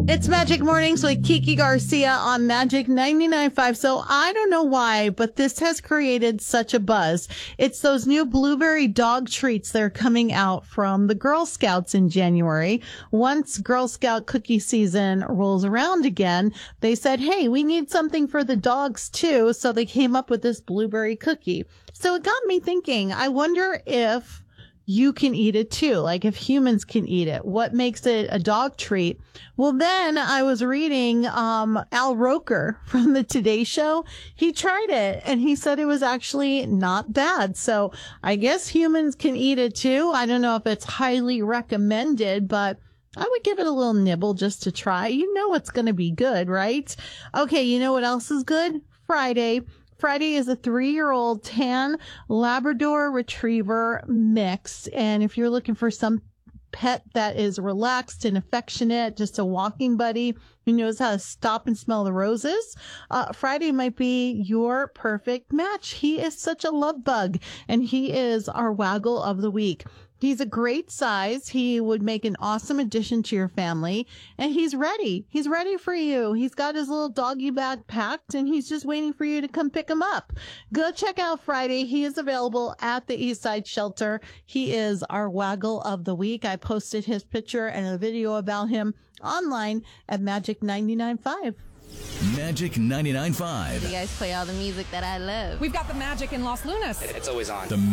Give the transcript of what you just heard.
It's Magic Mornings with Kiki Garcia on Magic 99.5. So I don't know why, but this has created such a buzz. It's those new blueberry dog treats that are coming out from the Girl Scouts in January. Once Girl Scout cookie season rolls around again, they said, hey, we need something for the dogs too. So they came up with this blueberry cookie. So it got me thinking, I wonder if you can eat it too. Like if humans can eat it, what makes it a dog treat? Well, then I was reading, Al Roker from the Today Show. He tried it and he said it was actually not bad. So I guess humans can eat it too. I don't know if it's highly recommended, but I would give it a little nibble just to try. You know, it's going to be good, right? Okay. You know what else is good? Friday. Friday is a 3-year-old tan Labrador Retriever mix. And if you're looking for some pet that is relaxed and affectionate, just a walking buddy who knows how to stop and smell the roses, Friday might be your perfect match. He is such a love bug, and he is our waggle of the week. He's a great size. He would make an awesome addition to your family, and he's ready. He's ready for you. He's got his little doggy bag packed, and he's just waiting for you to come pick him up. Go check out Friday. He is available at the Eastside Shelter. He is our waggle of the week. I posted his picture and a video about him online at Magic 99.5. Magic 99.5. You guys play all the music that I love. We've got the magic in Los Lunas. It's always on. The